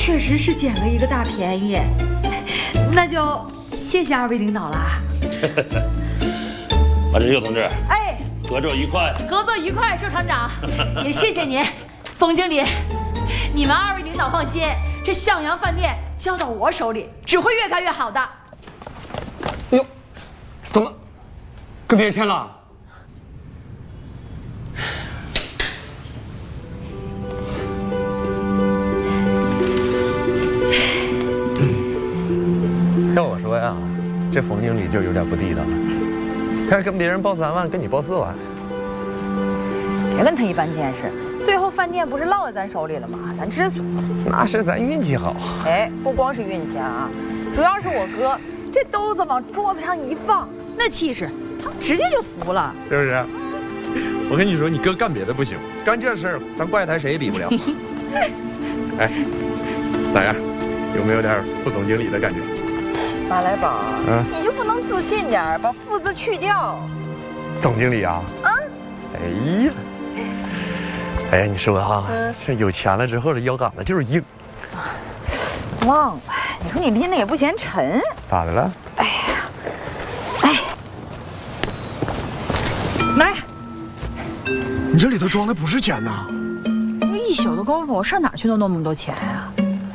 确实是捡了一个大便宜，那就谢谢二位领导了。 马振秀同志， 哎， 合作愉快， 合作愉快，周厂长，也谢谢您，冯经理，你们二位领导放心，这向阳饭店交到我手里，只会越干越好的。 哎呦，怎么跟别人签了？ 要我说呀，这冯经理就有点不地道了。他跟别人报3万，跟你报4万。 别跟他一般见识，最后饭店不是落在咱手里了吗？咱知足。 那是咱运气好。 哎，不光是运气啊，主要是我哥这兜子往桌子上一放，那气势，他直接就服了， 是不是？我跟你说，你哥干别的不行，干这事儿，咱怪他谁也比不了。哎，咋样？有没有点副总经理的感觉？ 马来宝，你就不能自信点，把副字去掉？ 总经理啊？啊？哎呀，哎呀，你说哈，这有钱了之后，这腰杆子就是硬。 忘了，你说你拎着也不嫌沉。 咋的了？ 哎呀，哎，来， 你这里头装的不是钱呐！ 一宿的功夫，我上哪去弄那么多钱呀？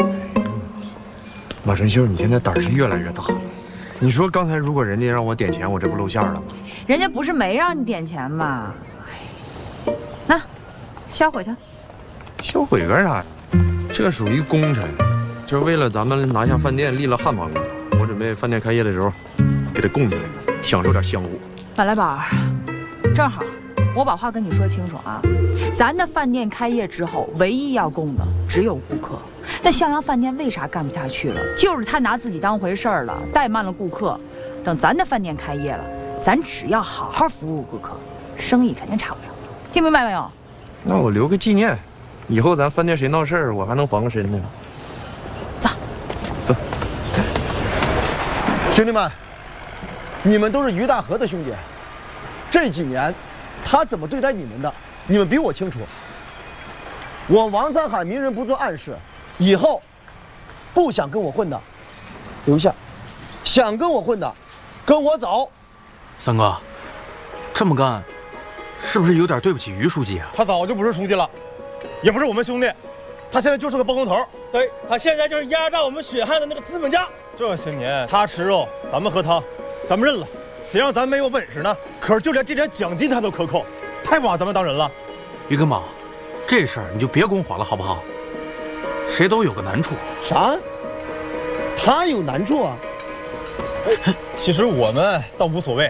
马春秀，你现在胆儿是越来越大。你说刚才如果人家让我点钱，我这不露馅了吗？ 人家不是没让你点钱吗？那，销毁它。 销毁干啥呀？这属于工程，就是为了咱们拿下饭店立了汗马功劳。我准备饭店开业的时候，给它供起来，享受点香火。 马来宝，正好，我把话跟你说清楚啊。咱的饭店开业之后，唯一要供的只有顾客。那向阳饭店为啥干不下去了？就是他拿自己当回事儿了，怠慢了顾客。等咱的饭店开业了，咱只要好好服务顾客，生意肯定差不了。听明白没有？ 那我留个纪念，以后咱饭店谁闹事儿，我还能防个身呢。 走， 走。 兄弟们，你们都是于大河的兄弟，这几年他怎么对待你们的，你们比我清楚。我王三海明人不做暗事，以后不想跟我混的留下，想跟我混的跟我走。 三哥，这么干是不是有点对不起于书记啊？ 他早就不是书记了，也不是我们兄弟，他现在就是个包工头。 对，他现在就是压榨我们血汗的那个资本家。 这些年他吃肉，咱们和他，咱们认了。谁让咱没有本事呢？可是就连这点奖金他都克扣，太不把咱们当人了。 于根宝，这事儿你就别拱火了，好不好？谁都有个难处。 啥？他有难处啊？ 其实我们倒无所谓，